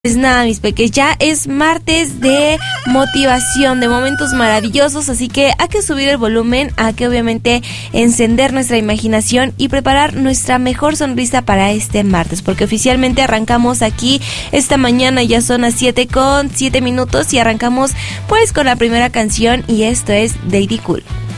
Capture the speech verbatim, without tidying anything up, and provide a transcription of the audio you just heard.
Pues nada, mis peques, ya es martes de motivación, de momentos maravillosos, así que hay que subir el volumen, hay que obviamente encender nuestra imaginación y preparar nuestra mejor sonrisa para este martes, porque oficialmente arrancamos aquí esta mañana, ya son las siete con siete minutos y arrancamos pues con la primera canción y esto es Daddy Cool.